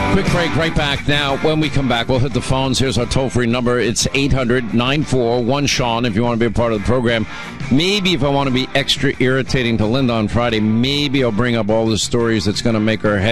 Quick break, right back. Now, when we come back, we'll hit the phones. Here's our toll-free number. It's 800-941-SEAN if you want to be a part of the program. Maybe if I want to be extra irritating to Linda on Friday, maybe I'll bring up all the stories that's going to make her head